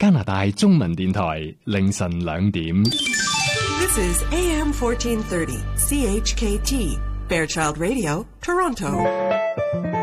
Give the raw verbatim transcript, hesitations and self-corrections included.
加拿大中文電台凌晨兩點。 This is A M fourteen thirty C H K T Fairchild Radio, Toronto.